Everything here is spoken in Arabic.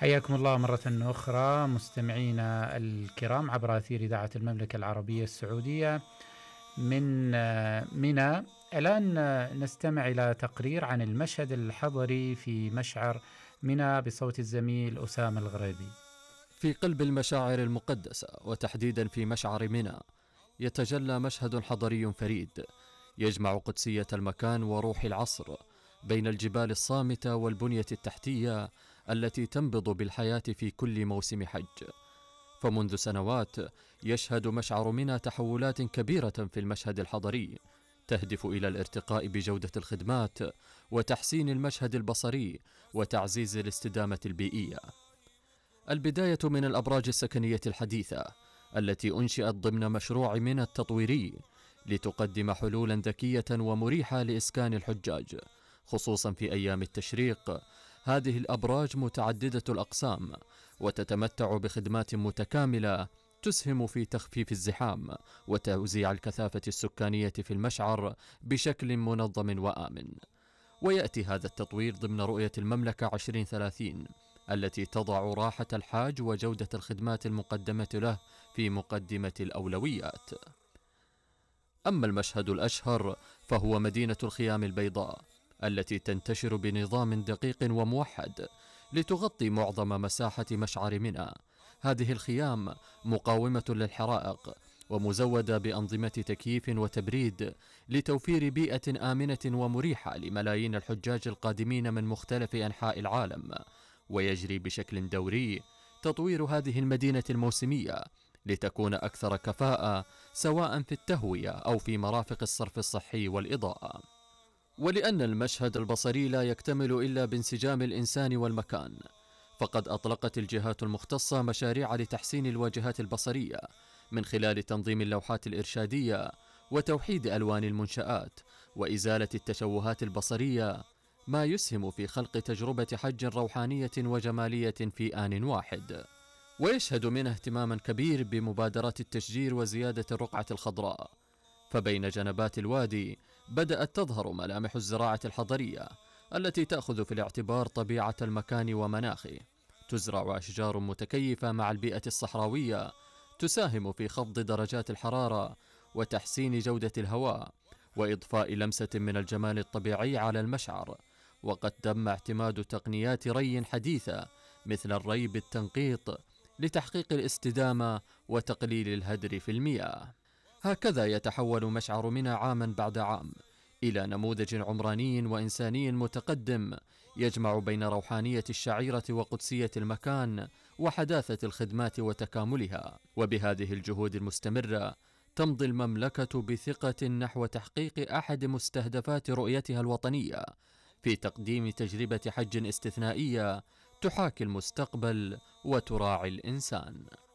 حياكم الله مرة أخرى مستمعينا الكرام عبر أثير إذاعة المملكة العربية السعودية من منى. الآن نستمع إلى تقرير عن المشهد الحضري في مشعر منى بصوت الزميل أسامة الغريبي. في قلب المشاعر المقدسة وتحديدا في مشعر منى يتجلى مشهد حضري فريد يجمع قدسية المكان وروح العصر بين الجبال الصامتة والبنية التحتية التي تنبض بالحياة في كل موسم حج. فمنذ سنوات يشهد مشعر منى تحولات كبيرة في المشهد الحضري تهدف إلى الارتقاء بجودة الخدمات وتحسين المشهد البصري وتعزيز الاستدامة البيئية. البداية من الأبراج السكنية الحديثة التي أنشئت ضمن مشروع منى التطويري لتقدم حلولا ذكية ومريحة لإسكان الحجاج خصوصا في أيام التشريق. هذه الأبراج متعددة الأقسام وتتمتع بخدمات متكاملة تسهم في تخفيف الزحام وتوزيع الكثافة السكانية في المشعر بشكل منظم وآمن. ويأتي هذا التطوير ضمن رؤية المملكة 2030 التي تضع راحة الحاج وجودة الخدمات المقدمة له في مقدمة الأولويات. أما المشهد الأشهر فهو مدينة الخيام البيضاء التي تنتشر بنظام دقيق وموحد لتغطي معظم مساحة مشعر منى. هذه الخيام مقاومة للحرائق ومزودة بأنظمة تكييف وتبريد لتوفير بيئة آمنة ومريحة لملايين الحجاج القادمين من مختلف أنحاء العالم. ويجري بشكل دوري تطوير هذه المدينة الموسمية لتكون أكثر كفاءة سواء في التهوية أو في مرافق الصرف الصحي والإضاءة. ولأن المشهد البصري لا يكتمل إلا بانسجام الإنسان والمكان، فقد أطلقت الجهات المختصة مشاريع لتحسين الواجهات البصرية من خلال تنظيم اللوحات الإرشادية وتوحيد ألوان المنشآت وإزالة التشوهات البصرية، ما يسهم في خلق تجربة حج روحانية وجمالية في آن واحد. ويشهد منه اهتماما كبير بمبادرات التشجير وزيادة الرقعة الخضراء. فبين جنبات الوادي بدأت تظهر ملامح الزراعة الحضرية التي تأخذ في الاعتبار طبيعة المكان ومناخه. تزرع أشجار متكيفة مع البيئة الصحراوية تساهم في خفض درجات الحرارة وتحسين جودة الهواء وإضفاء لمسة من الجمال الطبيعي على المشعر. وقد تم اعتماد تقنيات ري حديثة مثل الري بالتنقيط لتحقيق الاستدامة وتقليل الهدر في المياه. هكذا يتحول مشعر منى عاما بعد عام إلى نموذج عمراني وإنساني متقدم يجمع بين روحانية الشعيرة وقدسية المكان وحداثة الخدمات وتكاملها. وبهذه الجهود المستمرة تمضي المملكة بثقة نحو تحقيق أحد مستهدفات رؤيتها الوطنية في تقديم تجربة حج استثنائية تحاكي المستقبل وتراعي الإنسان.